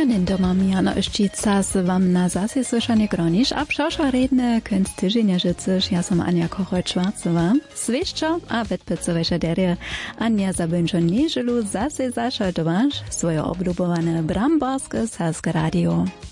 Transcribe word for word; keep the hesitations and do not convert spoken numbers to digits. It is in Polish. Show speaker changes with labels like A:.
A: Janin doma Miano Szczyca z wam na zase słyszanie gronisz, a przesza redne kęd tydzienia życysz, ja som Ania Kochoj-Schwarzowa. Swieszczo, a wedpycowesze derie Ania zabędzio nieżylu zase zaszaltowasz swoje oblubowane bramborskie Saske Radio.